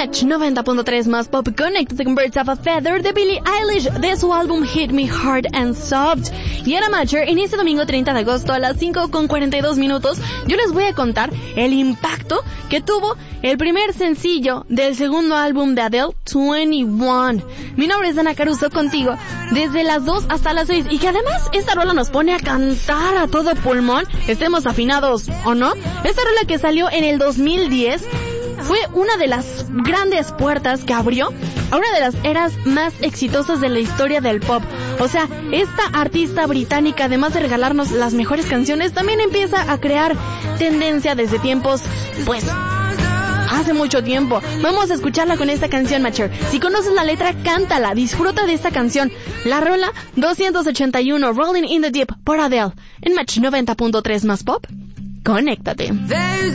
Match 90.3 más pop. Conéctate con Birds of a Feather de Billie Eilish de su álbum Hit Me Hard and Soft. Y ahora, Matcher, en este domingo 30 de agosto a las 5:42 yo les voy a contar el impacto que tuvo el primer sencillo del segundo álbum de Adele, 21. Mi nombre es Dana Caruso, contigo desde las 2 hasta las 6, y que además esta rola nos pone a cantar a todo pulmón, estemos afinados o no. Esta rola, que salió en el 2010, fue una de las grandes puertas que abrió a una de las eras más exitosas de la historia del pop. O sea, esta artista británica, además de regalarnos las mejores canciones, también empieza a crear tendencia desde tiempos, pues, hace mucho tiempo. Vamos a escucharla con esta canción, Matcher. Si conoces la letra, cántala, disfruta de esta canción. La rola 281, Rolling in the Deep, por Adele, en Match 90.3 más pop. Conéctate.